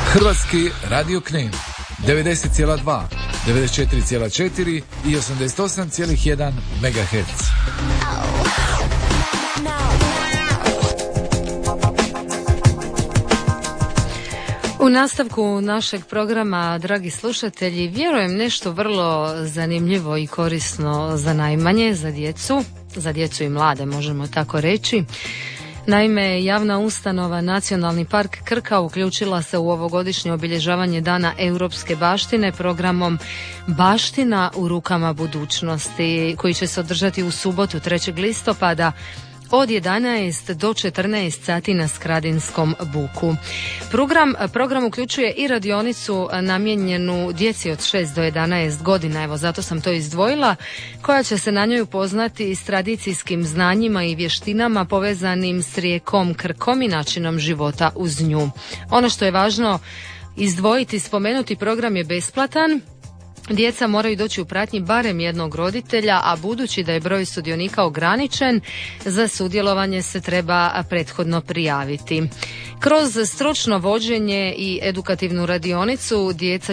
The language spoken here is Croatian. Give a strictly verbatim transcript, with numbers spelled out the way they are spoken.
Hrvatski radio Knin devedeset zarez dva, devedeset četiri zarez četiri i osamdeset osam zarez jedan megaherca. U nastavku našeg programa, dragi slušatelji, vjerujem nešto vrlo zanimljivo i korisno za najmanje, za djecu, za djecu i mlade, možemo tako reći. Naime, javna ustanova Nacionalni park Krka uključila se u ovogodišnje obilježavanje Dana europske baštine programom Baština u rukama budućnosti, koji će se održati u subotu trećeg listopada od jedanaest do četrnaest sati na Skradinskom buku. Program, program uključuje i radionicu namijenjenu djeci od šest do jedanaest godina, evo zato sam to izdvojila, koja će se na njoj upoznati s tradicijskim znanjima i vještinama povezanim s rijekom Krkom i načinom života uz nju. Ono što je važno izdvojiti, spomenuti, program je besplatan. Djeca moraju doći u pratnji barem jednog roditelja, a budući da je broj sudionika ograničen, za sudjelovanje se treba prethodno prijaviti. Kroz stručno vođenje i edukativnu radionicu djeca